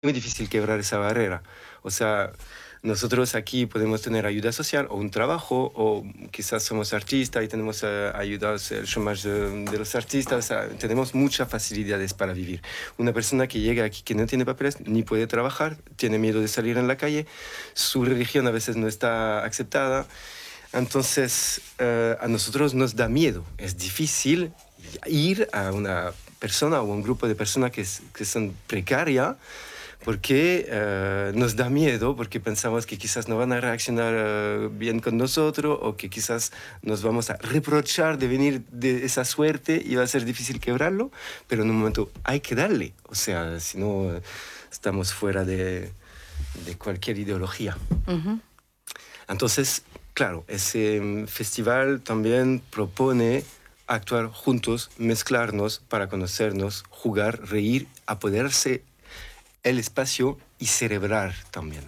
muy difícil quebrar esa barrera. O sea, nosotros aquí podemos tener ayuda social o un trabajo, o quizás somos artistas y tenemos ayudas, el chômage de los artistas, o sea, tenemos muchas facilidades para vivir. Una persona que llega aquí que no tiene papeles ni puede trabajar, tiene miedo de salir en la calle, su religión a veces no está aceptada. Entonces, a nosotros nos da miedo, es difícil ir a una persona o un grupo de personas que son precarias porque nos da miedo, porque pensamos que quizás no van a reaccionar bien con nosotros o que quizás nos vamos a reprochar de venir de esa suerte y va a ser difícil quebrarlo, pero en un momento hay que darle, o sea, si no estamos fuera de cualquier ideología. Entonces, claro, ese festival también propone actuar juntos, mezclarnos para conocernos, jugar, reír, apoderarse el espacio y celebrar también.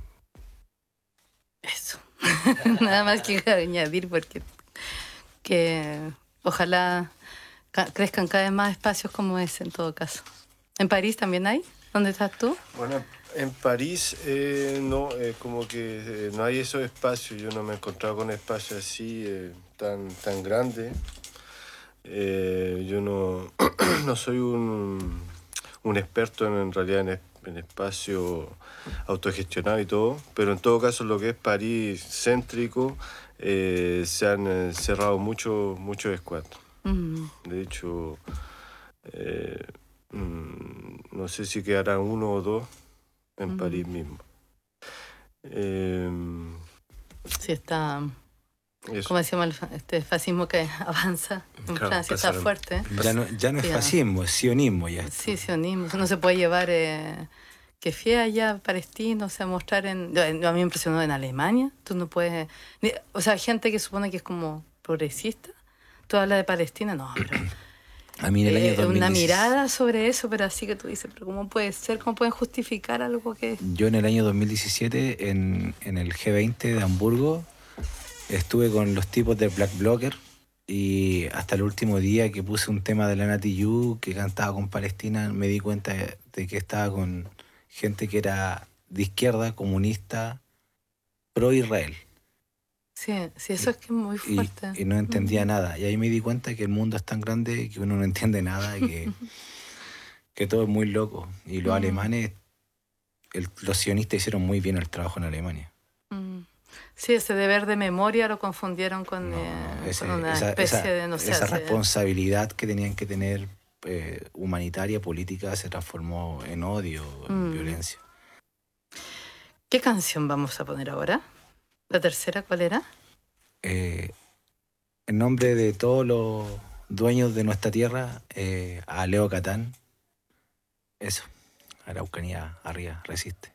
Eso. Nada más que añadir porque que ojalá crezcan cada vez más espacios como ese en todo caso. ¿En París también hay? ¿Dónde estás tú? Bueno, en París no, como que no hay esos espacios. Yo no me he encontrado con espacios así tan grandes. Yo no, no soy un experto en realidad en espacio autogestionado y todo, pero en todo caso lo que es París céntrico se han cerrado muchos squats. De hecho, no sé si quedará uno o dos en París mismo. Sí, está... Eso. Como decíamos, este fascismo que avanza en Claro, Francia está fuerte. Ya no es fascismo, es sionismo ya. Sí, sionismo. No se puede llevar que fue allá palestino, o sea, mostrar en... A mí me impresionó en Alemania. Tú no puedes... O sea, gente que supone que es como progresista. Tú hablas de Palestina, no, pero... A mí en el año 2016, una mirada sobre eso, pero así que tú dices, pero ¿cómo puede ser? ¿Cómo pueden justificar algo que...? yo en el año 2017, en el G20 de Hamburgo, estuve con los tipos de Black Blocker y hasta el último día que puse un tema de la Nati Yu que cantaba con Palestina, me di cuenta de que estaba con gente que era de izquierda, comunista, pro-Israel. Sí, eso es que es muy fuerte. Y no entendía nada. Y ahí me di cuenta que el mundo es tan grande que uno no entiende nada y que todo es muy loco. Y los alemanes, los sionistas hicieron muy bien el trabajo en Alemania. Sí, ese deber de memoria lo confundieron con una especie de, no sé... Esa responsabilidad que tenían que tener humanitaria, política, se transformó en odio, en violencia. ¿Qué canción vamos a poner ahora? ¿La tercera cuál era? En nombre de todos los dueños de nuestra tierra, a Leo Catán, eso, Araucanía arriba, resiste.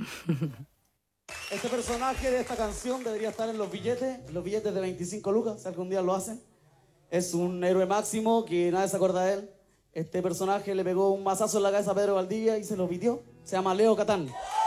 Este personaje de esta canción debería estar en los billetes de 25 lucas, si algún día lo hacen. Es un héroe máximo que nadie se acuerda de él. Este personaje le pegó un mazazo en la cabeza a Pedro Valdivia y se lo pidió. Se llama Leo Catán.